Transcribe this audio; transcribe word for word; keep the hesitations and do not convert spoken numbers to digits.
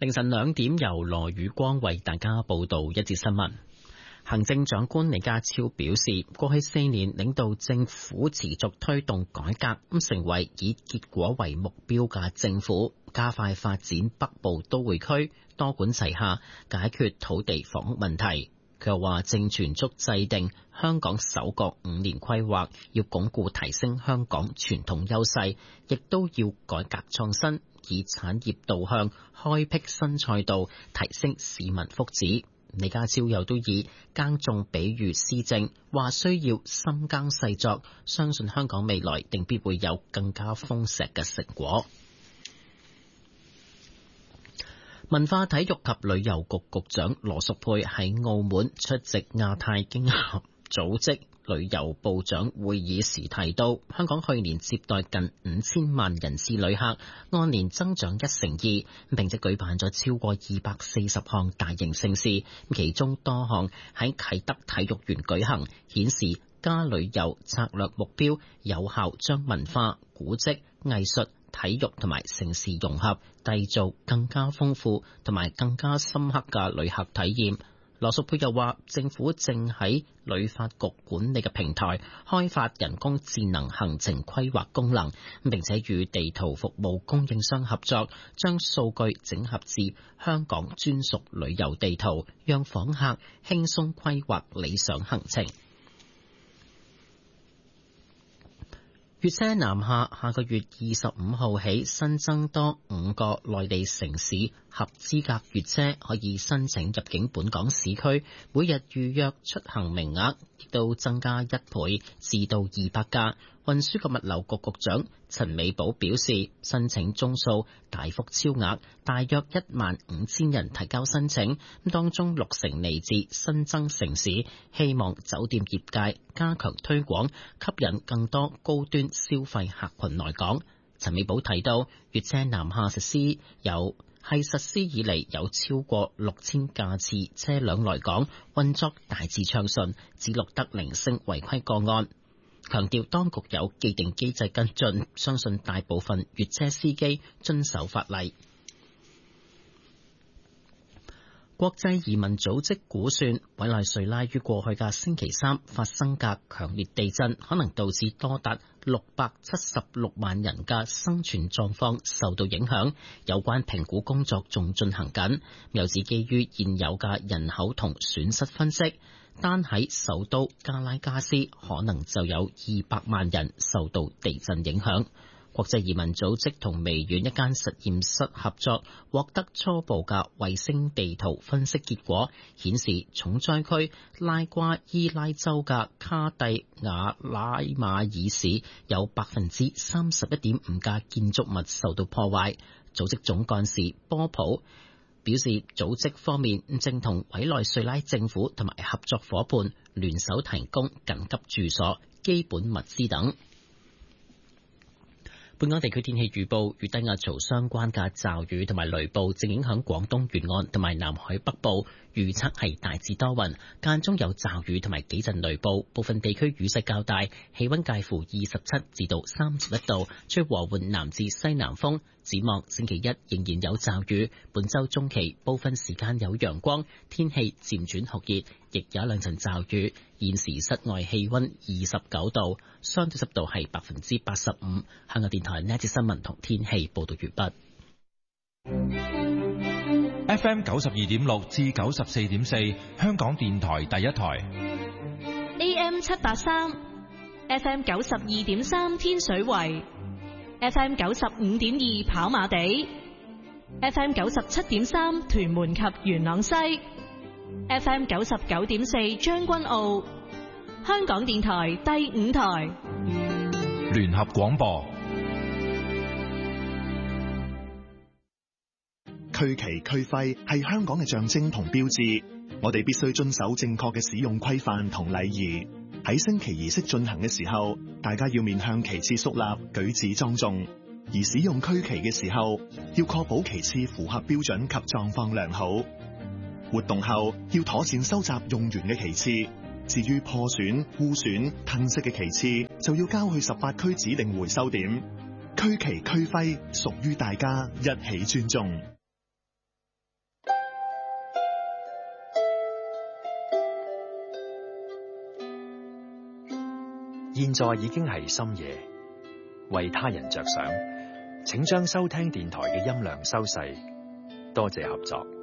凌晨兩點由羅宇光為大家報道一節新聞。行政長官李家超表示，過去四年領導政府持續推動改革，咁成為以結果為目標嘅政府，加快發展北部都會區，多管齊下解決土地房屋問題。佢又話正全速制定香港首個五年規劃，要鞏固提升香港傳統優勢，亦都要改革創新，以產業導向開闢新賽道，提升市民福祉。李家超又都以耕種比喻施政，話需要深耕細作，相信香港未來定必會有更加豐碩嘅成果。文化體育及旅遊局局長羅淑佩喺澳門出席亞太經合組織旅遊部長會議時提到，香港去年接待近五千萬人次旅客，按年增長一成二，並且舉辦咗超過二百四十項大型盛事，其中多項喺啟德體育園舉行，顯示加旅遊策略目標有效將文化、古蹟、藝術、體育同埋盛事融合，締造更加豐富同埋更加深刻嘅旅客體驗。羅淑佩又話，政府正喺旅發局管理嘅平台開發人工智能行程規劃功能，並且與地圖服務供應商合作，將數據整合至香港專屬旅遊地圖，讓訪客輕鬆規劃理想行程。粵車南下下個月二十五號起新增多五個內地城市合資格粵車可以申請入境本港市區，每日預約出行名額亦都增加一倍至到二百架。運輸及物流局局長陳美寶表示，申請宗數大幅超額，大約一萬五千人提交申請，當中六成嚟自新增城市，希望酒店業界加強推廣，吸引更多高端消費客群來港。陳美寶提到，粵車南下實施有係實施以嚟有超過六千架次車輛來港，運作大致暢順，只錄得零星違規個案。強調當局有既定機制跟進，相信大部分粵車司機遵守法例。國際移民組織估算，委內瑞拉於過去嘅星期三發生嘅強烈地震，可能導致多達六百七十六萬人嘅生存狀況受到影響。有關評估工作仲進行緊，又指基於現有嘅人口同損失分析，單喺首都加拉加斯可能就有二百萬人受到地震影響。國際移民組織同微軟一間實驗室合作，獲得初步嘅衛星地圖分析結果，顯示重災區拉瓜伊拉州嘅卡蒂亞拉馬爾市有百分之三十一點五嘅建築物受到破壞。組織總幹事波普表示，組織方面正同委內瑞拉政府同埋合作夥伴聯手提供緊急住所、基本物資等。本港地區天氣預報，與低壓槽相關嘅驟雨同埋雷暴正影響廣東沿岸同埋南海北部，預測係大致多雲，間中有驟雨同埋幾陣雷暴，部分地區雨勢較大，氣溫介乎二十七至到三十一度，吹和緩南至西南風。展望星期一仍然有驟雨，本週中期部分時間有陽光，天氣漸轉酷熱，亦有一兩陣驟雨。現時室外氣溫二十九度，相對濕度係百分之八十五。香港電台呢一節新聞同天氣報道完畢。F M 九十二點六至九十四點四，香港電台第一台。 A M 七八三 ，F M 九十二點三天水圍 ，F M 九十五點二跑馬地 ，F M 九十七點三屯門及元朗西 ，F M 九十九點四將軍澳。香港電台第五台聯合廣播。 區旗區徽係香港嘅象徵同標誌，我哋必須遵守正確嘅使用規範同禮儀。喺升旗儀式進行嘅時候，大家要面向旗幟肅立，舉止莊重。而使用區旗嘅時候，要確保旗幟符合標準及狀況良好。活動後要妥善收集用完嘅旗幟。至於破損、污損、褪色嘅旗幟，就要交去十八區指定回收點。區旗區徽屬於大家，一起尊重。 現在已經係深夜，為他人着想，請將收聽電台嘅音量收細，多謝合作。